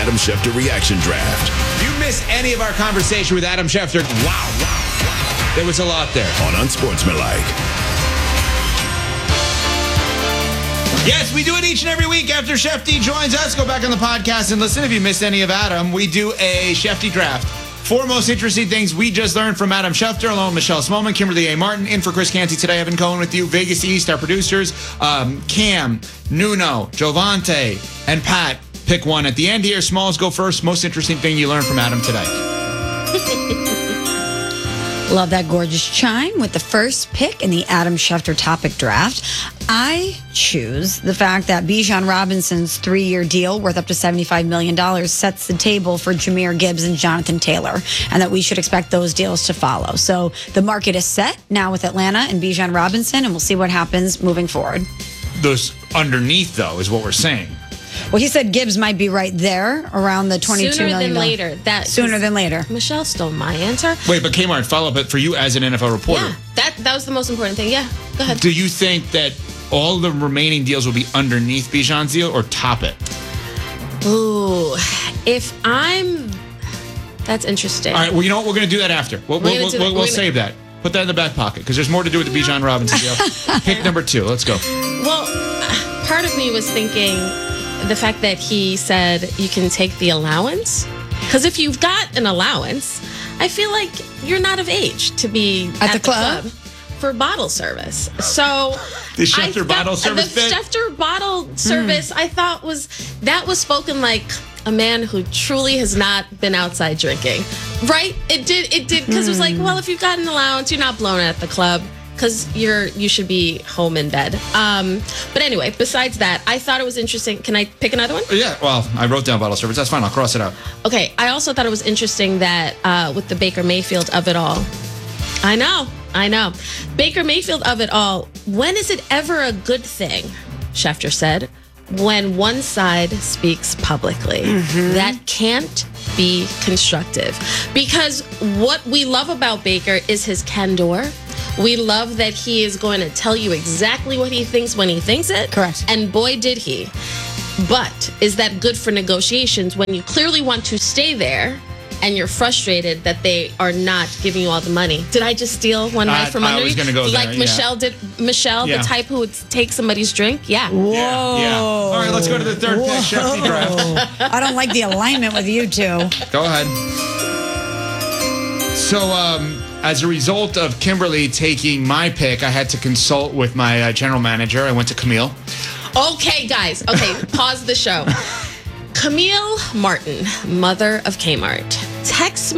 Adam Schefter Reaction Draft. If you missed any of our conversation with Adam Schefter, wow. There was a lot there. On Unsportsmanlike. Yes, we do it each and every week after Shefty joins us. Go back on the podcast and listen. If you missed any of Adam, we do a Shefty draft. 4 most interesting things we just learned from Adam Schefter, along with Michelle Smallman, Kimberly A. Martin, in for Chris Canty today. Evan Cohen with you. Vegas East, our producers, Cam, Nuno, Jovante, and Pat. Pick one at the end here. Smalls, go first. Most interesting thing you learned from Adam today. Love that gorgeous chime with the first pick in the Adam Schefter topic draft. I choose the fact that Bijan Robinson's 3-year deal worth up to $75 million sets the table for Jahmyr Gibbs and Jonathan Taylor, and that we should expect those deals to follow. So the market is set now with Atlanta and Bijan Robinson, and we'll see what happens moving forward. Those underneath, though, is what we're saying. Well, he said Gibbs might be right there around the $22 million. Sooner than later. Sooner than later. Michelle stole my answer. Wait, but Kmart, follow up. But for you as an NFL reporter, Yeah, that was the most important thing. Yeah, go ahead. do you think that all the remaining deals will be underneath Bijan's deal or top it? Ooh, that's interesting. All right, well, you know what? We're going to do that after. We'll save that. Put that in the back pocket because there's more to do with the Bijan Robinson deal. Pick number 2. Let's go. Well, part of me was thinking the fact that he said you can take the allowance. Because if you've got an allowance, I feel like you're not of age to be at the club for bottle service. So the Schefter bottle service the bit? Schefter bottle service, I thought was spoken like a man who truly has not been outside drinking. Right? It did because it was like, well, if you've got an allowance, you're not blown at the club. Because you should be home in bed. But anyway, besides that, I thought it was interesting. Can I pick another one? Yeah, well, I wrote down bottle service. That's fine. I'll cross it out. Okay, I also thought it was interesting that with the Baker Mayfield of it all. I know. Baker Mayfield of it all. When is it ever a good thing, Schefter said, when one side speaks publicly? That can't be constructive. Because what we love about Baker is his candor. We love that he is going to tell you exactly what he thinks when he thinks it. Correct. And boy, did he. But is that good for negotiations when you clearly want to stay there and you're frustrated that they are not giving you all the money? Did I just steal one right from under you? I was going to go there, like Michelle did. Michelle, the type who would take somebody's drink? Yeah. Whoa. Yeah. All right, let's go to the third pick, Shefty draft. I don't like the alignment with you two. Go ahead. So, as a result of Kimberly taking my pick, I had to consult with my general manager. I went to Camille. Okay, guys. Okay, pause the show. Camille Martin, mother of Kmart, texts